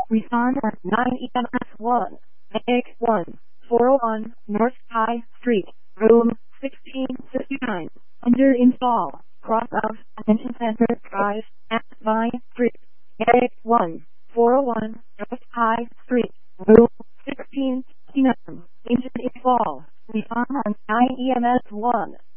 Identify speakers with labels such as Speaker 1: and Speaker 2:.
Speaker 1: Respond at 9 EMS 1, Egg 1, 401 North High Street, room 1659. Under install. Cross of Attention Center Drive at Vine Street. Egg 1, 401 North High Street, room 1659. Engine install. Respond on 9 EMS 1.